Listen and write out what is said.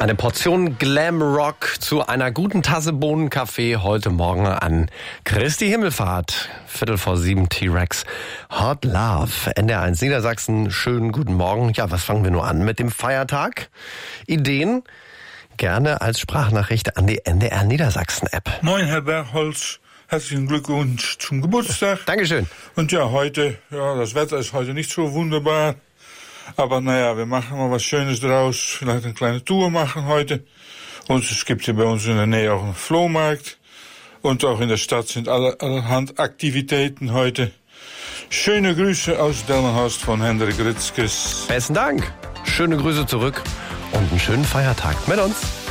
Eine Portion Glamrock zu einer guten Tasse Bohnenkaffee heute Morgen an Christi Himmelfahrt. 6:45 T-Rex. Hot Love. NDR1 Niedersachsen. Schönen guten Morgen. Ja, was fangen wir nur an mit dem Feiertag? Ideen? Gerne als Sprachnachricht an die NDR Niedersachsen App. Moin, Herr Bergholz. Herzlichen Glückwunsch zum Geburtstag. Dankeschön. Und ja, heute, das Wetter ist heute nicht so wunderbar. Aber naja, wir machen mal was Schönes draus. Vielleicht eine kleine Tour machen heute. Und es gibt hier bei uns in der Nähe auch einen Flohmarkt. Und auch in der Stadt sind allerhand Aktivitäten heute. Schöne Grüße aus Delmenhorst von Hendrik Ritzkes. Besten Dank. Schöne Grüße zurück und einen schönen Feiertag mit uns.